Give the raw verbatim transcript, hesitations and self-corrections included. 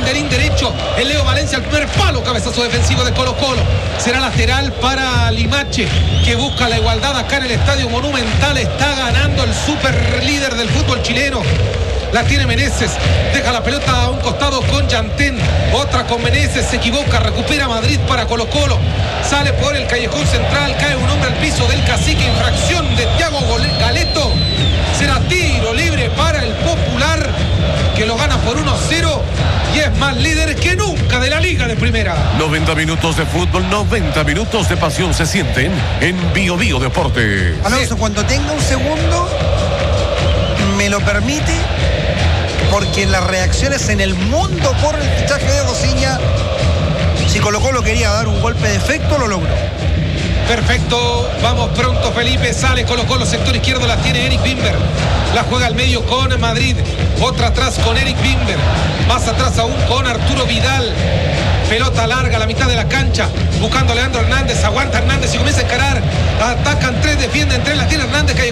banderín derecho. El Leo Valencia al primer palo. Cabezazo defensivo de Colo Colo. Será lateral para Limache, que busca la igualdad acá en el Estadio Monumental. Está ganando el super líder del fútbol chileno. La tiene Meneses, deja la pelota a un costado con Yantén, otra con Meneses, se equivoca, recupera Madrid para Colo Colo, sale por el callejón central, cae un hombre al piso del Cacique, infracción de Thiago Galeto, será tiro libre para el Popular, que lo gana por uno a cero y es más líder que nunca de la Liga de Primera. noventa minutos de fútbol, noventa minutos de pasión se sienten en Bio Bio Deportes. Alonso, sí. Cuando tenga un segundo, me lo permite, porque las reacciones en el mundo por el fichaje de Gociña, si Colo Colo quería dar un golpe de efecto, lo logró. Perfecto, vamos pronto Felipe, sale Colo Colo, sector izquierdo la tiene Eric Bimber, la juega al medio con Madrid, otra atrás con Eric Bimber, más atrás aún con Arturo Vidal, pelota larga a la mitad de la cancha, buscando a Leandro Hernández, aguanta Hernández y comienza a encarar, atacan tres, defienden tres, la tiene Hernández,